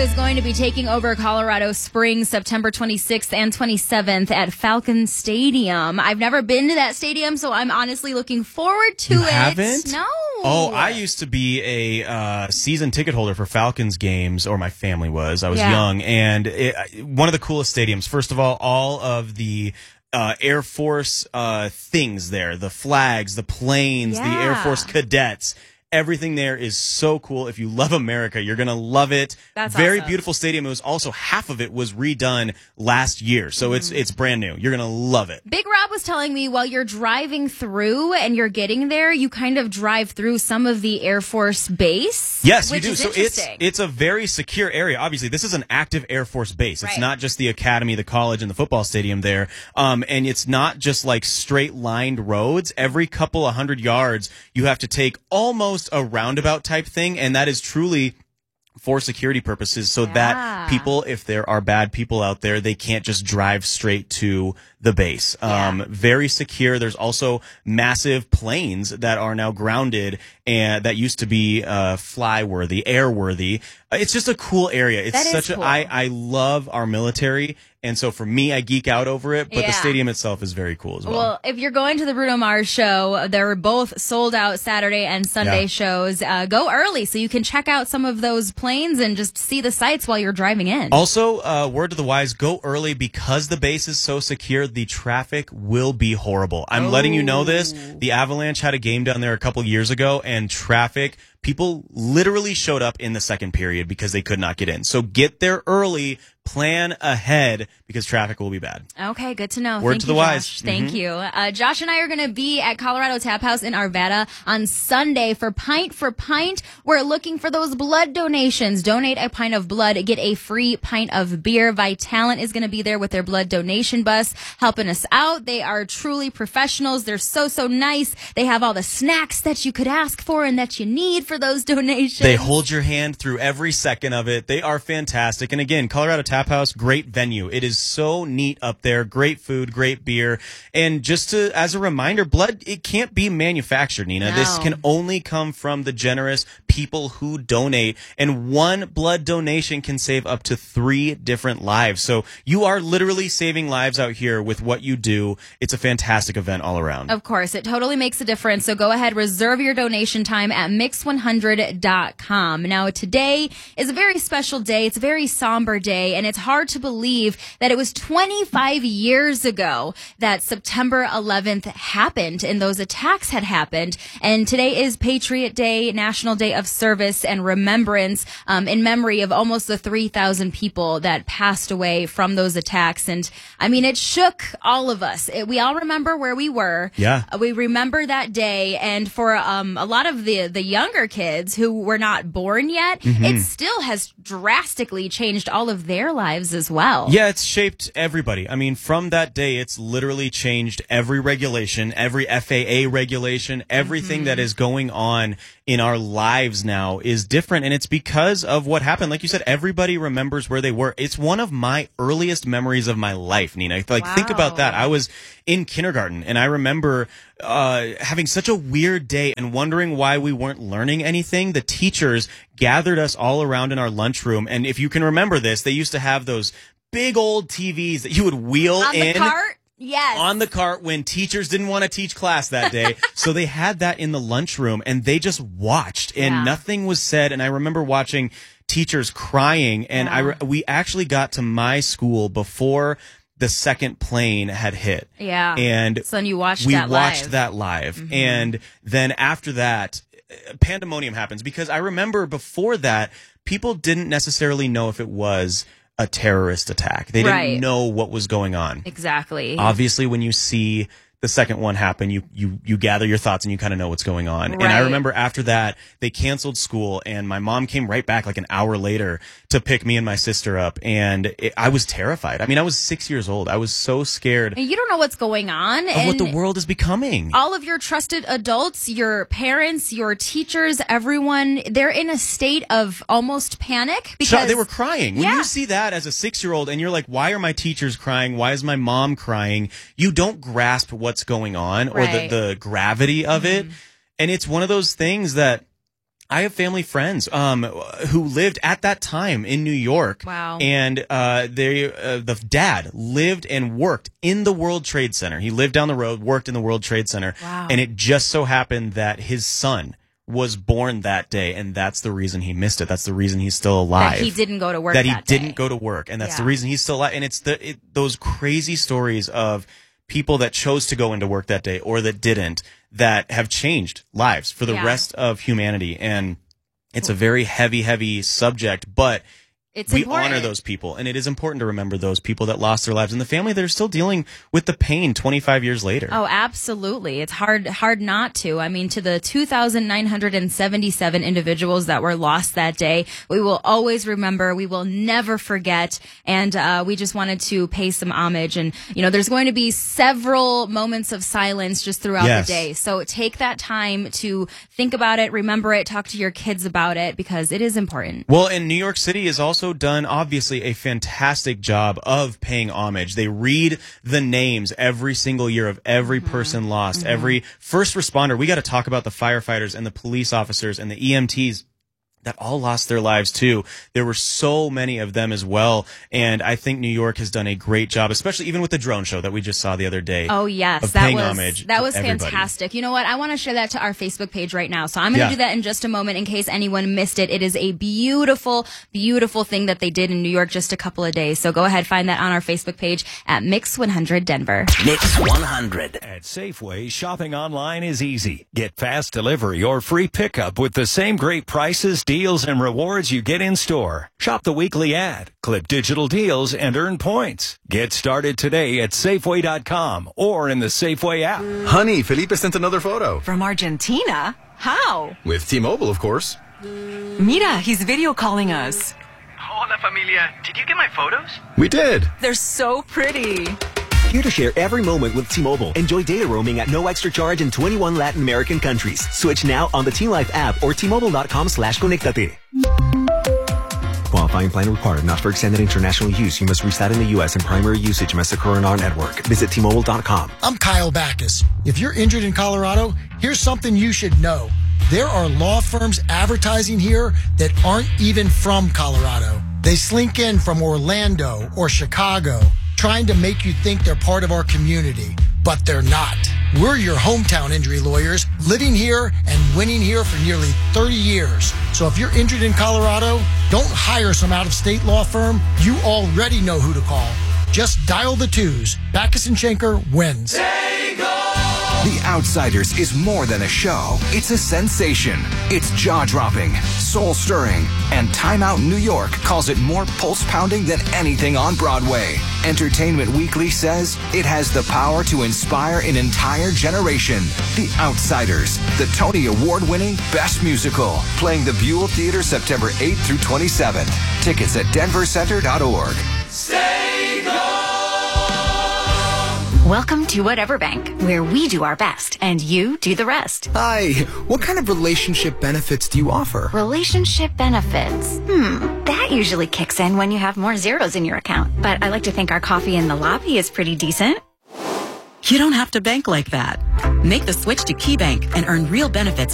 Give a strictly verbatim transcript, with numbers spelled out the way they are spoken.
is going to be taking over Colorado Springs September twenty-sixth and twenty-seventh at Falcon Stadium. I've never been to that stadium, so I'm honestly looking forward to you it. Haven't? No. Oh, I used to be a uh, season ticket holder for Falcons games, or my family was. I was Yeah. young, and it, one of the coolest stadiums. First of all, all of the uh, Air Force uh, things there, the flags, the planes, the Air Yeah. Force cadets. Everything there is so cool. If you love America, you're going to love it. That's Very awesome. beautiful stadium. It was also half of it was redone last year. So it's it's brand new. You're going to love it. Big Rob was telling me while you're driving through and you're getting there, you kind of drive through some of the Air Force base. Yes, which you do. Is So it's interesting. it's a very secure area. Obviously, this is an active Air Force base. It's Right. not just the academy, the college, and the football stadium there. Um, and it's not just like straight lined roads. Every couple of hundred yards, you have to take almost a roundabout type thing, and that is truly for security purposes, so Yeah. that people, if there are bad people out there, they can't just drive straight to the base. Yeah. Um, very secure. There's also massive planes that are now grounded and that used to be uh, fly-worthy, airworthy. Uh, It's just a cool area. It's That is such a cool. I I love our military, and so for me, I geek out over it. But Yeah. the stadium itself is very cool as well. Well, if you're going to the Bruno Mars show, they're both sold out Saturday and Sunday Yeah. shows. Uh, go early so you can check out some of those planes and just see the sights while you're driving in. Also, uh, word to the wise, go early because the base is so secure. The traffic will be horrible. I'm letting you know this. The Avalanche had a game down there a couple years ago, and traffic, people literally showed up in the second period because they could not get in. So get there early, plan ahead, because traffic will be bad. Okay, good to know. Word Thank to you, the wise. Josh. Thank Mhm. you. Uh, Josh and I are going to be at Colorado Tap House in Arvada on Sunday for Pint for Pint. We're looking for those blood donations. Donate a pint of blood, get a free pint of beer. Vitalent is going to be there with their blood donation bus helping us out. They are truly professionals. They're so, so nice. They have all the snacks that you could ask for and that you need for those donations. They hold your hand through every second of it. They are fantastic. And again, Colorado Tap House, great venue. It is so neat up there. Great food, great beer. And just to, as a reminder, blood, it can't be manufactured, Nina. No. This can only come from the generous people who donate. And one blood donation can save up to three different lives. So you are literally saving lives out here with what you do. It's a fantastic event all around. Of course, it totally makes a difference. So go ahead, reserve your donation time at mix one hundred dot com. Now, today is a very special day. It's a very somber day, and it's hard to believe that it was twenty-five years ago that September eleventh happened and those attacks had happened. And today is Patriot Day, National Day of Service and Remembrance, um, in memory of almost the three thousand people that passed away from those attacks. And I mean, it shook all of us. It, we all remember where we were. Yeah. Uh, We remember that day, and for um, a lot of the the younger kids who were not born yet, Mm-hmm. it still has drastically changed all of their lives as well. Yeah, it's shaped everybody. I mean, from that day, it's literally changed every regulation, every F A A regulation, everything that is going on in our lives now is different. And it's because of what happened. Like you said, everybody remembers where they were. It's one of my earliest memories of my life, Nina. Like, think about that. I was in kindergarten, and I remember uh, having such a weird day and wondering why we weren't learning anything. The teachers gathered us all around in our lunchroom. And if you can remember this, they used to have those big old T Vs that you would wheel On in. the cart? Yes. On the cart when teachers didn't want to teach class that day. So they had that in the lunchroom, and they just watched, and Yeah. nothing was said. And I remember watching teachers crying, and I re- we actually got to my school before the second plane had hit. Yeah. And So then you watched we that watched live. that live. And then after that, uh, pandemonium happens, because I remember before that, people didn't necessarily know if it was a terrorist attack. They didn't Right. know what was going on. Exactly. Obviously, when you see the second one happen, you you you gather your thoughts and you kind of know what's going on. And I Right. remember after that, they canceled school, and my mom came right back like an hour later to pick me and my sister up, and it, I was terrified. I mean, I was six years old. I was so scared And you don't know what's going on. of and what the world is becoming. all of your trusted adults, your parents, your teachers, everyone, they're in a state of almost panic Shut- because they were crying. When Yeah. you see that as a six-year-old and you're like, why are my teachers crying? Why is my mom crying? You don't grasp what's going on or Right. the, the gravity of it. And it's one of those things that I have family friends um, who lived at that time in New York. Wow. And uh, they, uh, the dad lived and worked in the World Trade Center. He lived down the road, worked in the World Trade Center. Wow. And it just so happened that his son was born that day, and that's the reason he missed it. That's the reason he's still alive. That he didn't go to work That he that day. didn't go to work, and that's Yeah. the reason he's still alive. And it's the it, those crazy stories of people that chose to go into work that day or that didn't, that have changed lives for the Yeah. rest of humanity. And it's a very heavy, heavy subject, but It's we important. honor those people, and it is important to remember those people that lost their lives and the family that are still dealing with the pain twenty-five years later. Oh, absolutely. It's hard hard not to. I mean, to the two thousand nine hundred seventy-seven individuals that were lost that day, we will always remember. We will never forget. And uh, we just wanted to pay some homage. And, you know, there's going to be several moments of silence just throughout Yes. the day. So take that time to think about it, remember it, talk to your kids about it, because it is important. Well, and New York City has also done, obviously, a fantastic job of paying homage. They read the names every single year of every Mm-hmm. person lost, mm-hmm. every first responder. We got to talk about the firefighters and the police officers and the E M Ts that all lost their lives too. There were so many of them as well. And I think New York has done a great job, especially even with the drone show that we just saw the other day. Oh yes, of that paying was homage that to was everybody. fantastic. You know what? I want to share that to our Facebook page right now. So I'm going to Yeah. do that in just a moment in case anyone missed it. It is a beautiful, beautiful thing that they did in New York just a couple of days. So go ahead, find that on our Facebook page at Mix one hundred Denver. Mix one hundred. At Safeway, shopping online is easy. Get fast delivery or free pickup with the same great prices, deals, and rewards you get in store. Shop the weekly ad, clip digital deals, and earn points. Get started today at Safeway dot com or in the Safeway app. Honey, Felipe sent another photo. From Argentina? How? With T-Mobile, of course. Mira, he's video calling us. Hola, familia. Did you get my photos? We did. They're so pretty. Here to share every moment with T-Mobile. Enjoy data roaming at no extra charge in twenty-one Latin American countries. Switch now on the T-Life app or T Mobile dot com slash conectate. Qualifying plan required. Not for extended international use. You must reside in the U S and primary usage must occur on our network. Visit T Mobile dot com. I'm Kyle Backus. If you're injured in Colorado, here's something you should know. There are law firms advertising here that aren't even from Colorado. They slink in from Orlando or Chicago, trying to make you think they're part of our community, but they're not. We're your hometown injury lawyers, living here and winning here for nearly thirty years. So if you're injured in Colorado, don't hire some out-of-state law firm. You already know who to call. Just dial the twos. Backus and Schenker wins. The Outsiders is more than a show. It's a sensation. It's jaw-dropping, soul-stirring, and Time Out New York calls it more pulse-pounding than anything on Broadway. Entertainment Weekly says it has the power to inspire an entire generation. The Outsiders, the Tony Award-winning Best Musical, playing the Buell Theater September eighth through twenty-seventh. Tickets at denver center dot org. Welcome to Whatever Bank, where we do our best and you do the rest. Hi, what kind of relationship benefits do you offer? Relationship benefits. Hmm, that usually kicks in when you have more zeros in your account. But I like to think our coffee in the lobby is pretty decent. You don't have to bank like that. Make the switch to KeyBank and earn real benefits